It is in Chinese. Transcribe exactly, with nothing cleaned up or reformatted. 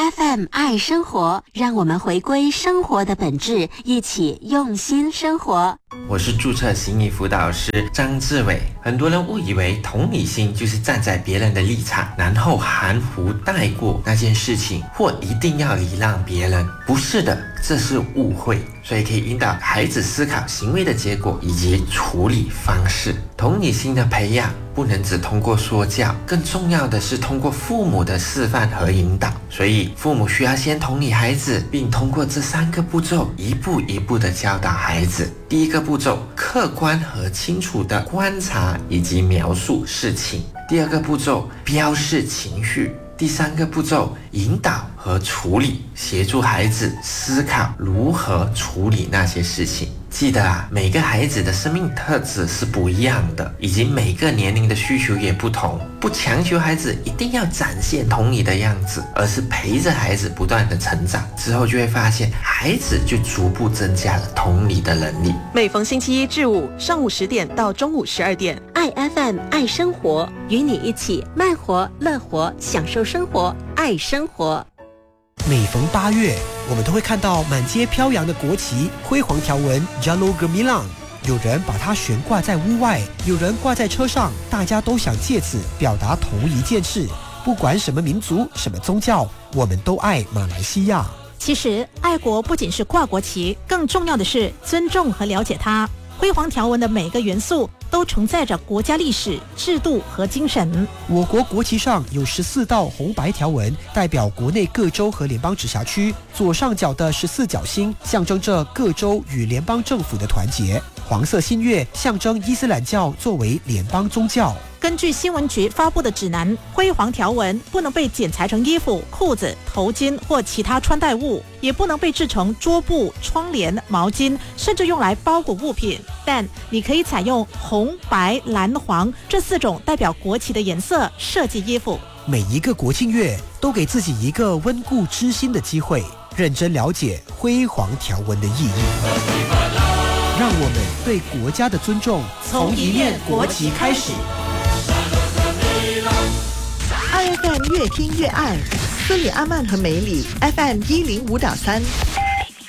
F M 爱生活，让我们回归生活的本质，一起用心生活。 我是注册心理辅导师张志伟。很多人误以为同理心就是站在别人的立场，然后含糊带过那件事情，或一定要礼让别人。不是的，这是误会。所以可以引导孩子思考行为的结果以及处理方式。同理心的培养不能只通过说教，更重要的是通过父母的示范和引导。所以父母需要先同理孩子，并通过这三个步骤一步一步的教导孩子。第一个步骤，客观和清楚的观察以及描述事情。第二个步骤，标示情绪。第三个步骤，引导和处理，协助孩子思考如何处理那些事情。记得啊，每个孩子的生命特质是不一样的，以及每个年龄的需求也不同。不强求孩子一定要展现同理的样子，而是陪着孩子不断的成长，之后就会发现孩子就逐步增加了同理的能力。 每逢星期一至五上午十点到中午十二点， 爱 F M 爱生活，与你一起慢活乐活，享受生活，爱生活。 每逢八月，我们都会看到满街飘扬的国旗，辉煌条纹 Jalur Gemilang。有人把它悬挂在屋外，有人挂在车上，大家都想借此表达同一件事。不管什么民族、什么宗教，我们都爱马来西亚。 其实，爱国不仅是挂国旗，更重要的是尊重和了解它。辉煌条纹的每个元素都承载着国家历史、制度和精神。 我国国旗上有十四道红白条纹，代表国内各州和联邦直辖区。左上角的十四角星象征着各州与联邦政府的团结。黄色新月象征伊斯兰教作为联邦宗教。 根据新闻局发布的指南，辉煌条纹不能被剪裁成衣服、裤子、头巾或其他穿戴物，也不能被制成桌布、窗帘、毛巾，甚至用来包裹物品。但你可以采用红、白、蓝、黄这四种代表国旗的颜色设计衣服。 每一个国庆月都给自己一个温故知新的机会，认真了解辉煌条纹的意义。让我们对国家的尊重从一面国旗开始。 爱 F M 越听越爱，斯里阿曼和梅里 F M 一零五点三。